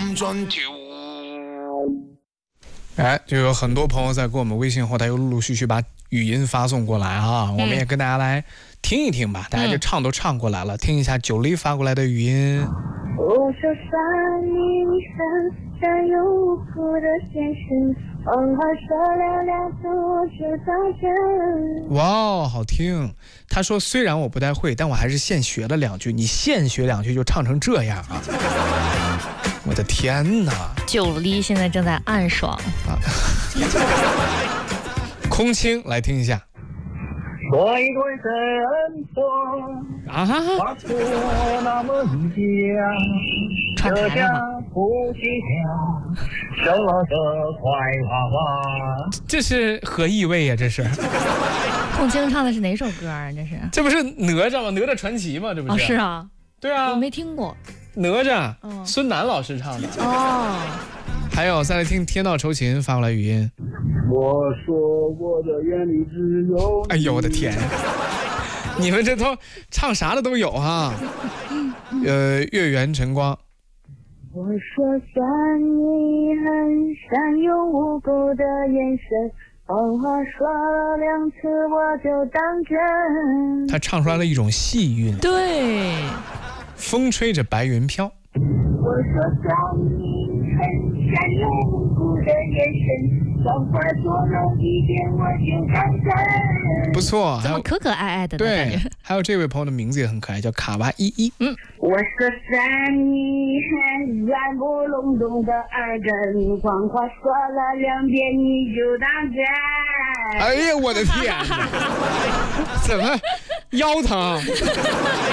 哎，就有很多朋友在给我们微信后台又陆陆续续把语音发送过来啊，我们也跟大家来听一听吧。大家这唱都唱过来了，听一下九黎发过来的语音。 我说山里山山有无辜的现实，谎话说了两次我就当真。 哇，好听！他说虽然我不太会，但我还是现学了2句。你现学2句就唱成这样啊！我的天哪！ 九黎现在正在暗爽啊！ 空清来听一下。 说一对真错啊哈哈！ 话错那么一讲，这家夫妻俩生了个乖娃娃。 这是何意味呀？这是。 空清唱的是哪首歌啊？ 这不是哪吒吗？哪吒传奇吗？这不是？ 哦，是啊。 对啊。 我没听过。 哪吒，孙楠老师唱的。 哦。 还有，再来听天道酬勤发过来语音。 我说我的眼里只有你。 哎呦我的天！你们这都唱啥的都有哈。月圆晨光。 我说算你很善用无辜的眼神，谎话说了2次我就当真。 他唱出来了一种细韵。 对。 风吹着白云飘。 我说算你很善用无辜的眼神，谎话说了1遍我就当真。 不错， 怎么可可爱爱的呢？ 对，还有这位朋友的名字也很可爱，叫卡哇伊伊。 我说算你很软不隆咚的耳根，谎话说了2遍你就当真。 哎呀，我的天哪！怎么腰疼？